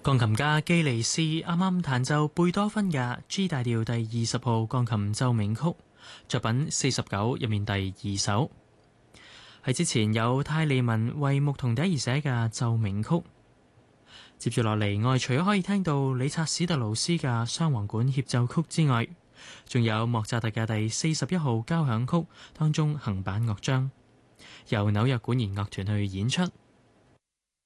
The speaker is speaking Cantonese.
鋼琴家基利斯啱啱彈奏貝多芬嘅 G 大調第20號鋼琴奏鳴曲，作品49入面第2首。喺之前有泰利文為牧童笛而寫嘅奏鳴曲。接住落嚟，我哋除咗可以聽到理察史特勞斯嘅雙簧管協奏曲之外，仲有莫扎特嘅第41號交響曲當中行板樂章，由紐約管弦樂團去演出。